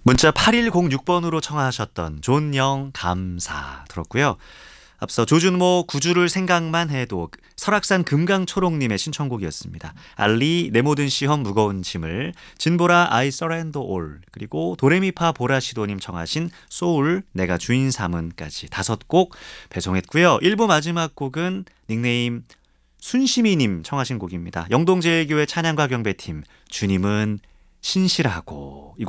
문자 8106번으로 청하셨던 존영 감사 들었고요. 앞서 조준모 구주를 생각만 해도 설악산 금강초롱님의 신청곡이었습니다. 알리 내 모든 시험 무거운 짐을, 진보라 I surrender all, 그리고 도레미파 보라시도님 청하신 소울 내가 주인 삼은까지 5곡 배송했고요. 1부 마지막 곡은 닉네임 순시미님 청하신 곡입니다. 영동제일교회 찬양과 경배팀 주님은 신실하고,